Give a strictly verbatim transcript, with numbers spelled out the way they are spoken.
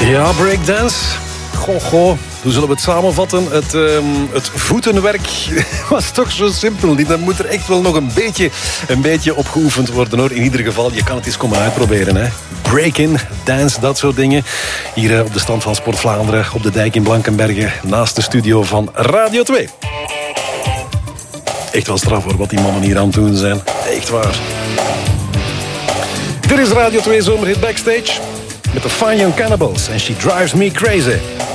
Ja, breakdance. Goh, goh. Hoe zullen we het samenvatten? Het, um, het voetenwerk was toch zo simpel niet. Dan moet er echt wel nog een beetje, een beetje op geoefend worden, hoor. In ieder geval, je kan het eens komen uitproberen, hè. Break-in, dance, dat soort dingen. Hier uh, op de stand van Sport Vlaanderen, op de dijk in Blankenberge, naast de studio van Radio twee. Echt wel straf, hoor, wat die mannen hier aan het doen zijn. Echt waar. Dit is Radio twee Zomerhit Backstage met de Fine Young Cannibals en She Drives Me Crazy.